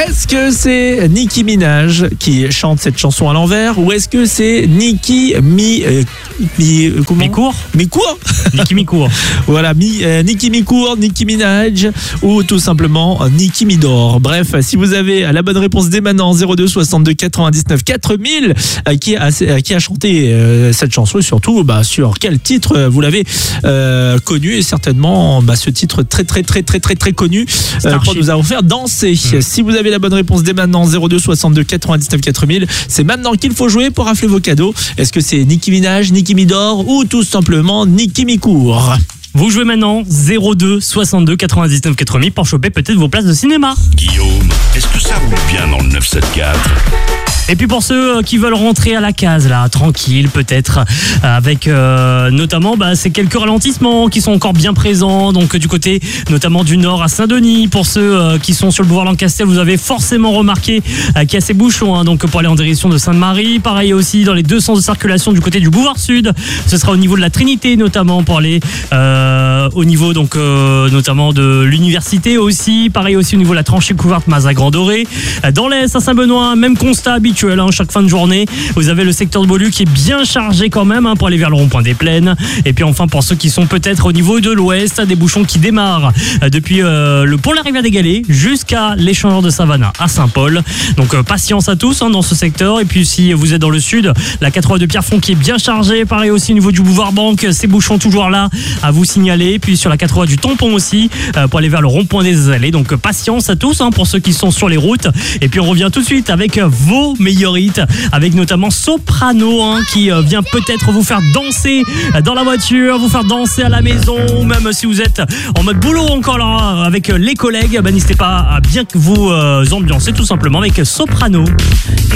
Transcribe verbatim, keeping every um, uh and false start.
Est-ce que c'est Nicki Minaj qui chante cette chanson à l'envers ou est-ce que c'est Nicki Mi... Euh, mi euh, comment Micourt Micourt Nicki Micourt. Voilà, mi, euh, Nicki Micourt, Nicki Minaj ou tout simplement euh, Nicki Midor. Bref, si vous avez la bonne réponse dès maintenant, zéro deux soixante-deux quatre-vingt-dix-neuf quatre mille, euh, qui, a, euh, qui a chanté euh, cette chanson et surtout bah, sur quel titre euh, vous l'avez euh, connu et certainement bah, ce titre très très très très très très connu euh, pour nous avoir fait danser. Mmh. Si vous avez la bonne réponse dès maintenant, zéro deux soixante-deux quatre-vingt-dix-neuf quatre mille, c'est maintenant qu'il faut jouer pour rafler vos cadeaux. Est-ce que c'est Nicki Minaj, Nicki Midor ou tout simplement Nicki Micourt? Vous jouez maintenant zéro deux soixante-deux quatre-vingt-dix-neuf quatre mille pour choper peut-être vos places de cinéma. Guillaume, est-ce que ça roule bien dans le neuf cent soixante-quatre? Et puis pour ceux qui veulent rentrer à la case là, tranquille peut-être, avec euh, notamment bah, ces quelques ralentissements qui sont encore bien présents, donc du côté notamment du nord à Saint-Denis. Pour ceux euh, qui sont sur le boulevard Lancaster, vous avez forcément remarqué euh, qu'il y a ces bouchons, hein, donc pour aller en direction de Sainte-Marie. Pareil aussi dans les deux sens de circulation du côté du boulevard Sud. Ce sera au niveau de la Trinité notamment pour aller euh, au niveau donc euh, notamment de l'université aussi. Pareil aussi au niveau de la tranchée couverte Mazagran-Doré. Dans l'Est à Saint-Benoît, même constat habituel. Hein, chaque fin de journée, vous avez le secteur de Beaulieu qui est bien chargé quand même hein, pour aller vers le rond-point des Plaines. Et puis enfin pour ceux qui sont peut-être au niveau de l'ouest, des bouchons qui démarrent euh, depuis euh, le pont de la rivière des Galets jusqu'à l'échangeur de Savannah à Saint-Paul. Donc euh, patience à tous hein, dans ce secteur. Et puis si vous êtes dans le sud, la quatre voies de Pierrefonds qui est bien chargée. Pareil aussi au niveau du boulevard Banque, ces bouchons toujours là à vous signaler. Puis sur la quatre voies du Tampon aussi euh, pour aller vers le rond-point des Allées. Donc euh, patience à tous hein, pour ceux qui sont sur les routes. Et puis on revient tout de suite avec euh, vos meilleurs hits, avec notamment Soprano hein, qui euh, vient peut-être vous faire danser dans la voiture, vous faire danser à la maison, ou même si vous êtes en mode boulot encore là avec les collègues, bah, n'hésitez pas à bien que vous euh, ambiancer tout simplement avec Soprano.